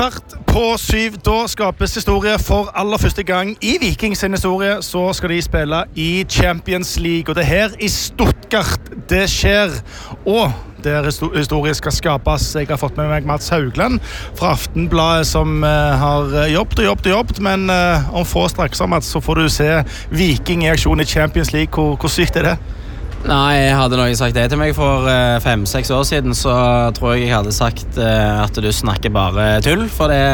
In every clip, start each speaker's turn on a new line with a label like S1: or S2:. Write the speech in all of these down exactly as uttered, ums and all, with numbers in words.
S1: Kvart på syv, da skapes historie for aller første gang i Viking sin historie. Så skal de spille i Champions League, og det er her i Stuttgart det skjer. Og der historie skal skapes. Jeg har fått med meg Mats Haugland fra Aftenbladet, som uh, har jobbet og jobbet og jobbet, men uh, om få straks, Mats, så får du se Viking i aksjon i Champions League. Hvor, hvor sykt er det?
S2: Nei, hadde noen sagt det til meg for uh, fem-seks år siden, så tror jeg jeg hadde sagt uh, at du snakker bare tull, for det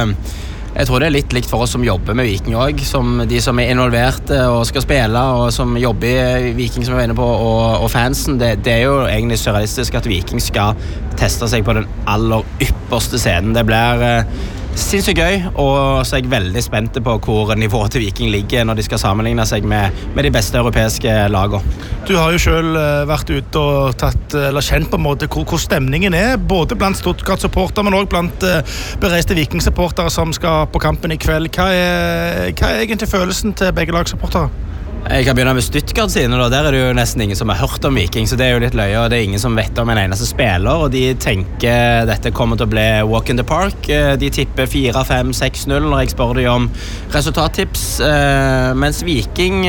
S2: jeg tror det er litt likt for oss som jobber med Viking også, som de som er involvert og skal spille, og som jobber i Viking, som vi var inne på, og, og fansen. Det, det er jo egentlig surrealistisk at Viking skal teste seg på den aller ypperste scenen. Det blir uh, sinnssykt gøy, og så er jeg veldig spent på hvor nivået til Viking ligger når de skal sammenligne seg med, med de beste europeiske lagene.
S1: Du har jo selv vært ute og tatt, eller kjent på en måte hvor, hvor stemningen er, både blant Stuttgart-supporter, men også blant uh, bereiste Viking-supportere som skal på kampen i kveld. Hva er, hva er egentlig følelsen til begge lagsupportere?
S2: Jeg kan begynne med Stuttgart sine, da. Der er det jo nesten ingen som har hørt om Viking, så det er jo litt løye, og det er ingen som vet om en eneste spiller, og de tenker dette kommer til å bli walk in the park. De tipper fire fem seks null når jeg spør dem om resultattips, mens Viking,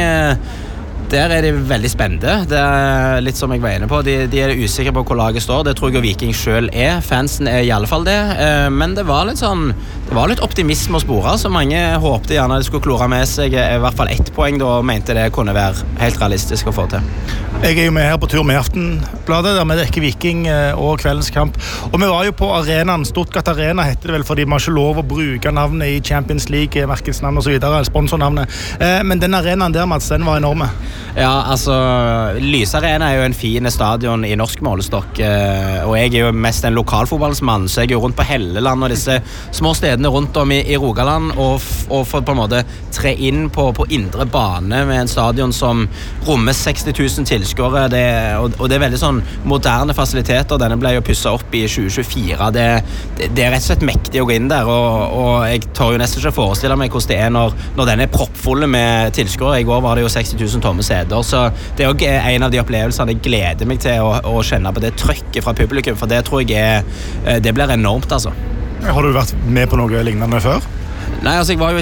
S2: der er de veldig spennende. Det er litt som jeg var inne på. De, de er usikre på hvor laget står. Det tror jeg Viking selv er. Fansen er i alle fall det. Men det var litt sånn, det var litt optimisme å spore, så mange håpte gjerne de skulle klore med seg i hvert fall ett poeng, da, og mente det kunne være helt realistisk å få til.
S1: Jeg er jo med her på tur med Aftenbladet, der vi dekker Viking og kveldens kamp. Og vi var jo på arenaen, Stuttgart Arena heter det vel, fordi man ikke lov å bruke navnet i Champions League, merkelsnavn og så videre, sponsornavnet. Men den arenaen der, Mats, den var enorme.
S2: Ja, altså, Lysarena er jo en fin stadion i norsk målestokk, og jeg er jo mest en lokalfotballsmann, så jeg er jo rundt på Helleland og disse små stedene rundt om i, i Rogaland, og, og for på en måte tre inn på, på indre bane med en stadion som rommer seksti tusen tilskuere, det, og, og det er veldig sånn moderne fasiliteter. Denne ble jo pusset opp i tjue tjuefire. Det, det, det er rett og slett mektig å gå inn der, og, og jeg tør jo nesten ikke forestille meg hvordan det er når, når den er proppfulle med tilskuere. I går var det jo seksti tusen tomme seter, så det er jo en av de opplevelsene jeg gleder meg til å, å kjenne på det trykket fra publikum, for det tror jeg er, det blir enormt, altså.
S1: Har du vært med på noe lignende før?
S2: Nei, altså jeg var jo